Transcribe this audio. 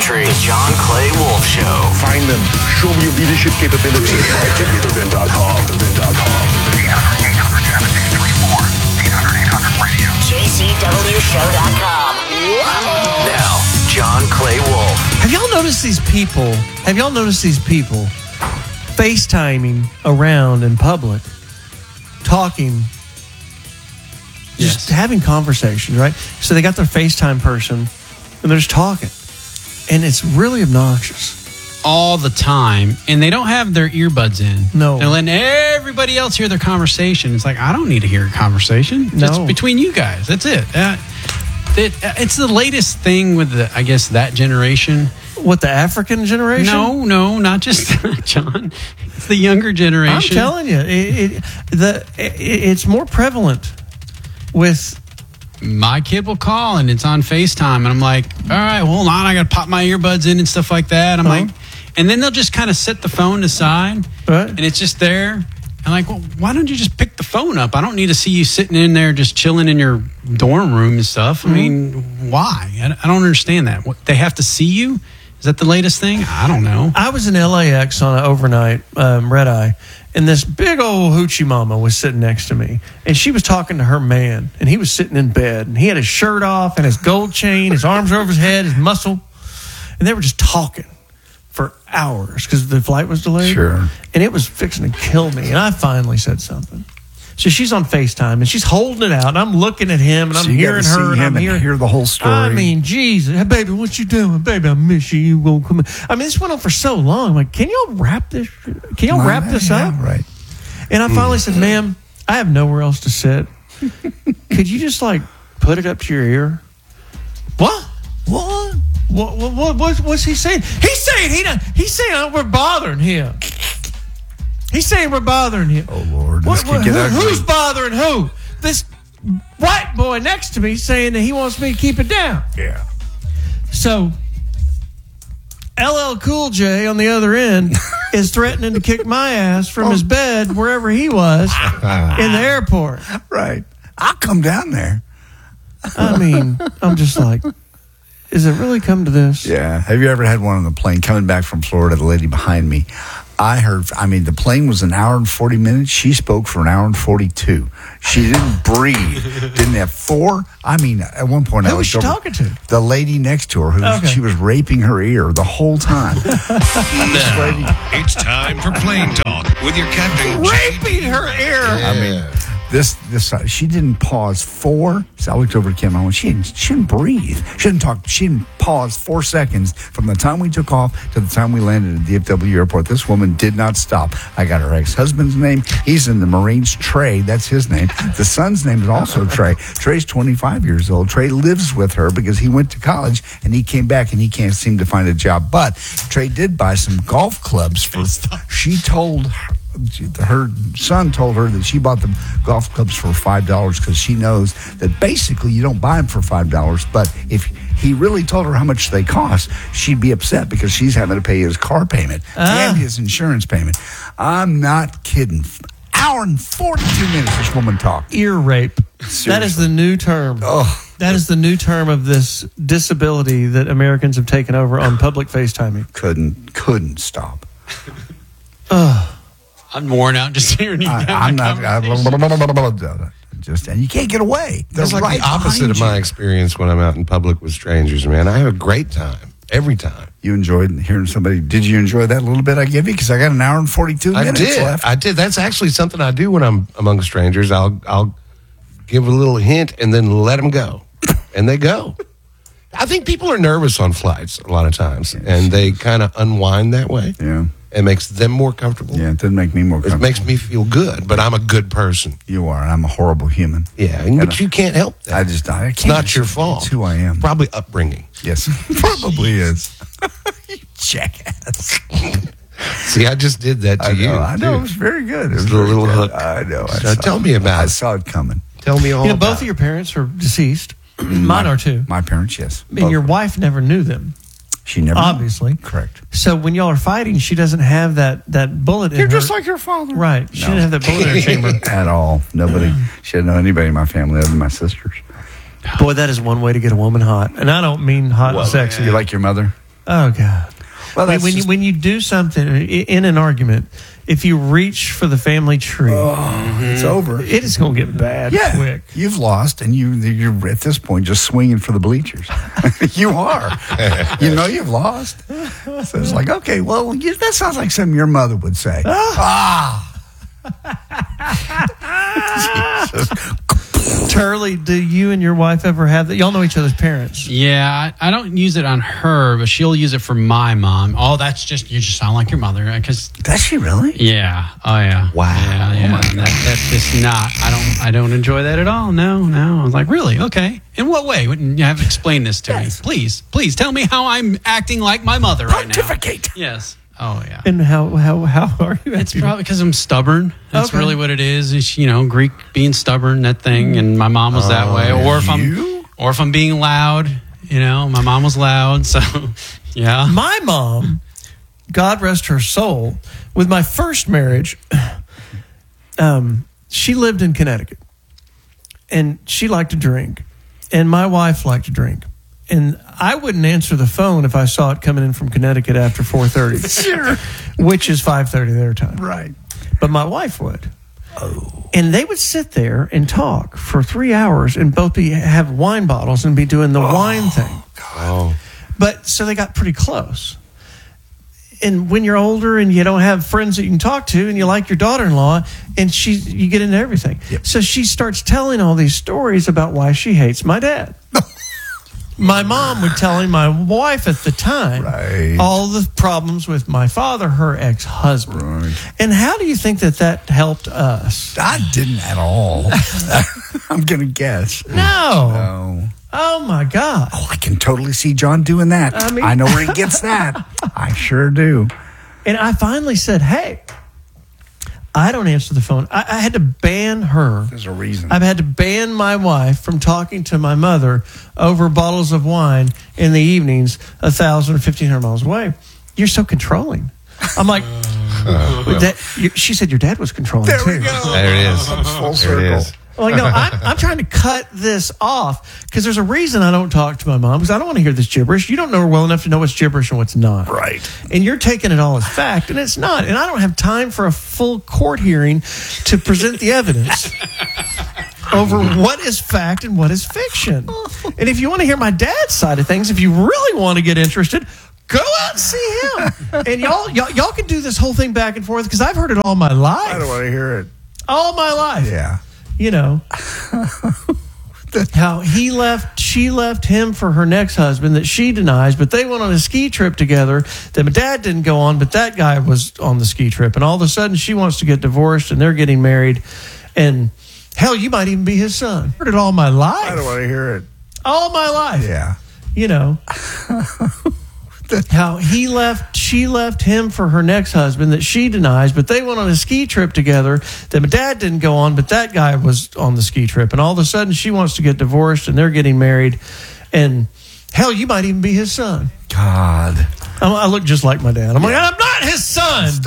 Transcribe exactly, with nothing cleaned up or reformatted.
country. The John Clay Wolf Show. Find them. Show me your leadership capabilities. Get me the vin dot com. The vin dot com. eight hundred, eight hundred, seven six three four. eight hundred, eight hundred, radio. J C W show dot com. Now, John Clay Wolf. Have y'all noticed these people? Have y'all noticed these people FaceTiming around in public, talking, just Yes. having conversations, right? So they got their FaceTime person and they're just talking. And it's really obnoxious. All the time, and they don't have their earbuds in. No. They're letting everybody else hear their conversation. It's like, I don't need to hear a conversation. No. It's between you guys. That's it. Uh, it. It's the latest thing with, the, I guess, that generation. What, the African generation? No, no, not just that, John. It's the younger I'm generation. telling you, it, it, the, it, it's more prevalent with... My kid will call, and it's on FaceTime, and I'm like, all right, hold on. I got to pop my earbuds in and stuff like that. I'm Uh-huh. like... And then they'll just kind of set the phone aside, Right. and it's just there. I'm like, well, why don't you just pick the phone up? I don't need to see you sitting in there just chilling in your dorm room and stuff. I mean, why? I, I don't understand that. What, they have to see you? Is that the latest thing? I don't know. I was in L A X on an overnight um, red eye, and this big old hoochie mama was sitting next to me, and she was talking to her man, and he was sitting in bed, and he had his shirt off and his gold chain, his arms over his head, his muscle, and they were just talking for hours because the flight was delayed. Sure. And it was fixing to kill me, and I finally said something. So she's on FaceTime, and she's holding it out, and I'm looking at him, and So I'm you hearing gotta see her, and I'm him and hearing hear the whole story. I mean, Jesus, hey, baby, what you doing, baby? I miss you. You won't come in. I mean, this went on for so long. I'm like, can y'all wrap this? Can y'all wrap this Yeah, up? Right. And I finally said, ma'am, I have nowhere else to sit. Could you just like put it up to your ear? What? What? What? What? what what's, what's he saying? He's saying he don't, He's saying oh, we're bothering him. He's saying we're bothering him. Oh, Lord. What, This could what, get who, ugly. who's bothering who? This white boy next to me saying that he wants me to keep it down. Yeah. So L L Cool J on the other end is threatening to kick my ass from his bed wherever he was in the airport. Right. I'll come down there. I mean, I'm just like, is it really come to this? Yeah. Have you ever had one on the plane coming back from Florida? The lady behind me, I heard, I mean, the plane was an hour and forty minutes. She spoke for an hour and forty-two. She didn't breathe. Didn't have four. I mean, at one point, Who I was she over- talking to? The lady next to her, who Okay. she was raping her ear the whole time. Now, it's time for Plane Talk with your captain. Raping her ear. I mean, this this uh, she didn't pause four. So I looked over to Kim. I went, she didn't, she didn't breathe. She didn't talk. She didn't pause four seconds from the time we took off to the time we landed at D F W Airport. This woman did not stop. I got her ex-husband's name. He's in the Marines. Trey, that's his name. The son's name is also Trey. Trey's twenty-five years old. Trey lives with her because he went to college and he came back and he can't seem to find a job. But Trey did buy some golf clubs for. She told her. Her son told her that she bought the golf clubs for five dollars because she knows that basically you don't buy them for five dollars. But if he really told her how much they cost, she'd be upset because she's having to pay his car payment Ah. and his insurance payment. I'm not kidding. Hour and forty-two minutes this woman talked. Ear rape. That Seriously. is the new term. Oh, That is the new term of this disability that Americans have taken over on public FaceTiming. couldn't couldn't stop. I'm worn out just hearing you I, have I'm that not. conversation. I, just and you can't get away. They're That's like right the opposite behind of my you. experience when I'm out in public with strangers, man. I have a great time every time. You enjoyed hearing somebody. Did you enjoy that little bit I gave you? Because I got an hour and forty-two I minutes did. left. I did. That's actually something I do when I'm among strangers. I'll I'll give a little hint and then let them go, and they go. I think people are nervous on flights a lot of times, and they kind of unwind that way. Yeah. It makes them more comfortable. Yeah, it doesn't make me more It comfortable. makes me feel good, but I'm a good person. You are. I'm a horrible human. Yeah, and, but I- you can't help that. I just, I can't. it's not your fault. It's who I am. Probably upbringing. Yes, probably is. You jackass. See, I just did that to I know. you. I know. It too. was very good. It was Just a very little good. hook. I know. I So saw tell it. me about I it. saw it coming. Tell me all You know, about both of your parents are deceased. Mine are too. My parents, yes. And your wife never knew them, She never. obviously. Correct. So when y'all are fighting, she doesn't have that, that bullet in You're her. just like your father. Right. She No. didn't have that bullet in her chamber. At all. Nobody. She didn't know anybody in my family other than my sisters. Boy, that is one way to get a woman hot. And I don't mean hot and sexy. You like your mother? Oh God. Well, when, that's when you just- when you do something i- in an argument, if you reach for the family tree, It's over. it is going to get bad Yeah, quick. you've lost, and you you're at this point just swinging for the bleachers. You are. You know you've lost. So it's like, okay, well, you, that sounds like something your mother would say. Ah. Turley, do you and your wife ever have that? Y'all know each other's parents. Yeah, I, I don't use it on her, but she'll use it for my mom. Oh, that's just you just sound like your mother. Because Does she really? yeah, oh yeah, Wow. yeah, yeah. Oh, my that, that's just not. I don't. I don't enjoy that at all. No, no. I was like, really? Okay. In what way? Wouldn't you have explained this to Yes. me, please? Please tell me how I'm acting like my mother right now. Pontificate. Yes. Oh yeah. And how how how are you? It's probably because I'm stubborn. That's Okay. really what it is. Is you know Greek being stubborn, that thing, and my mom was that way. Or if you? I'm, or if I'm being loud, you know, my mom was loud. So, yeah. My mom, God rest her soul, with my first marriage, um, she lived in Connecticut, and she liked to drink, and my wife liked to drink. And I wouldn't answer the phone if I saw it coming in from Connecticut after four thirty, Sure. which is five thirty their time. Right. But my wife would. Oh. And they would sit there and talk for three hours and both be have wine bottles and be doing the wine thing. Oh. But so they got pretty close. And when you're older and you don't have friends that you can talk to, and you like your daughter-in-law, and she, you get into everything. Yep. So she starts telling all these stories about why she hates my dad. My mom would telling my wife at the time Right. all the problems with my father, her ex-husband. Right. And how do you think that that helped us? I didn't at all. I'm going to guess. No. No. Oh, my God. Oh, I can totally see John doing that. I I, mean- know where he gets that. I sure do. And I finally said, hey, I don't answer the phone. I, I had to ban her. There's a reason. I've had to ban my wife from talking to my mother over bottles of wine in the evenings, a thousand or fifteen hundred miles away. You're so controlling. I'm like, that, you, she said your dad was controlling There too. we go. There it is. Comes full There it circle. is. Like, no, I'm, I'm trying to cut this off because there's a reason I don't talk to my mom because I don't want to hear this gibberish. You don't know her well enough to know what's gibberish and what's not. Right. And you're taking it all as fact, and it's not. And I don't have time for a full court hearing to present the evidence over what is fact and what is fiction. And if you want to hear my dad's side of things, if you really want to get interested, go out and see him. And y'all, y'all, y'all can do this whole thing back and forth because I've heard it all my life. I don't want to hear it. All my life. Yeah. You know, how he left, she left him for her next husband that she denies, but they went on a ski trip together that my dad didn't go on, but that guy was on the ski trip. And all of a sudden she wants to get divorced and they're getting married. And hell, you might even be his son. Heard it all my life. I don't want to hear it. All my life. Yeah. You know, how he left, she left him for her next husband that she denies, but they went on a ski trip together that my dad didn't go on, but that guy was on the ski trip. And all of a sudden she wants to get divorced and they're getting married. And hell, you might even be his son. God. I I look just like my dad. I'm like, I'm not his son.